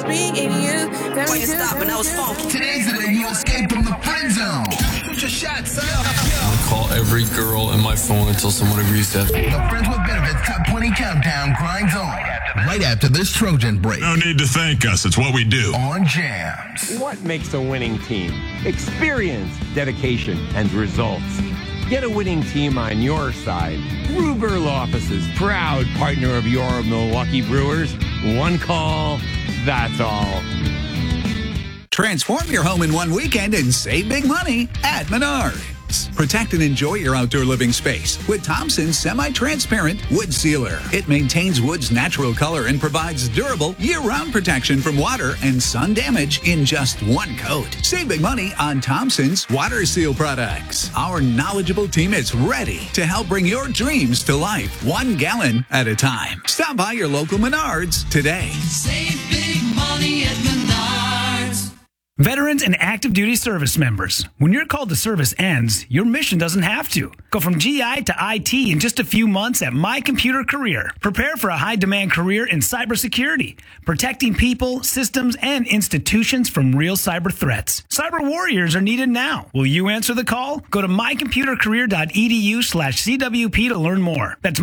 just being you. Why you stopping? That was funky. Today's the day you escape from the friend zone. Shoot your shot, son. I call every girl in my phone until someone agrees to. The Friends with Benefits Top 20 Countdown grinds on. Right after this Trojan break. No need to thank us. It's what we do. On Jams. What makes a winning team? Experience, dedication, and results. Get a winning team on your side. Gruber Law Offices, proud partner of your Milwaukee Brewers. One call, that's all. Transform your home in one weekend and save big money at Menards. Protect and enjoy your outdoor living space with Thompson's semi-transparent wood sealer. It maintains wood's natural color and provides durable year-round protection from water and sun damage in just one coat. Save big money on Thompson's water seal products. Our knowledgeable team is ready to help bring your dreams to life 1 gallon at a time. Stop by your local Menards today. Save big money at Menards. Veterans and active duty service members, when your call to service ends, your mission doesn't have to. Go from GI to IT in just a few months at My Computer Career. Prepare for a high-demand career in cybersecurity, protecting people, systems, and institutions from real cyber threats. Cyber warriors are needed now. Will you answer the call? Go to mycomputercareer.edu/CWP to learn more. That's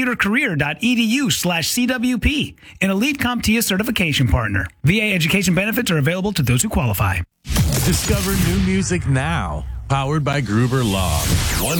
mycomputercareer.edu/CWP, an elite CompTIA certification partner. VA education benefits are available to those who qualify. Discover new music now. Powered by Gruber Law. One